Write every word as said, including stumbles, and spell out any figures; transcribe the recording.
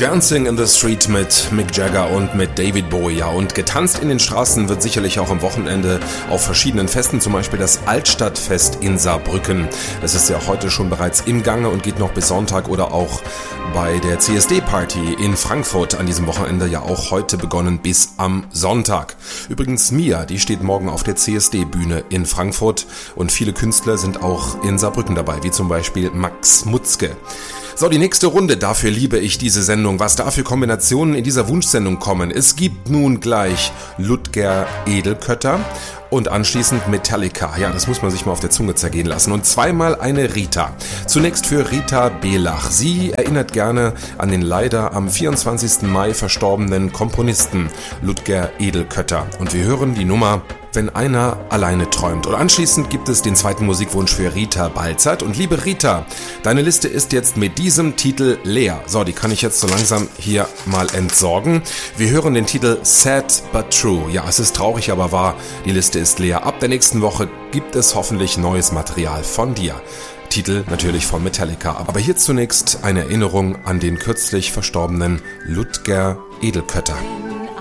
Dancing in the Street mit Mick Jagger und mit David Bowie. Ja, und getanzt in den Straßen wird sicherlich auch am Wochenende auf verschiedenen Festen, zum Beispiel das Altstadtfest in Saarbrücken. Das ist ja auch heute schon bereits im Gange und geht noch bis Sonntag, oder auch bei der C S D-Party in Frankfurt an diesem Wochenende ja auch heute begonnen bis am Sonntag. Übrigens Mia, die steht morgen auf der C S D-Bühne in Frankfurt und viele Künstler sind auch in Saarbrücken dabei, wie zum Beispiel Max Mutzke. So, die nächste Runde, dafür liebe ich diese Sendung. Was da für Kombinationen in dieser Wunschsendung kommen. Es gibt nun gleich Ludger Edelkötter und anschließend Metallica. Ja, das muss man sich mal auf der Zunge zergehen lassen. Und zweimal eine Rita. Zunächst für Rita Belach. Sie erinnert gerne an den leider am vierundzwanzigsten Mai verstorbenen Komponisten Ludger Edelkötter. Und wir hören die Nummer Wenn einer alleine träumt. Und anschließend gibt es den zweiten Musikwunsch für Rita Balzert. Und liebe Rita, deine Liste ist jetzt mit diesem Titel leer. So, die kann ich jetzt so langsam hier mal entsorgen. Wir hören den Titel Sad but True. Ja, es ist traurig, aber wahr. Die Liste ist leer. Ab der nächsten Woche gibt es hoffentlich neues Material von dir. Titel natürlich von Metallica. Aber hier zunächst eine Erinnerung an den kürzlich verstorbenen Ludger Edelkötter.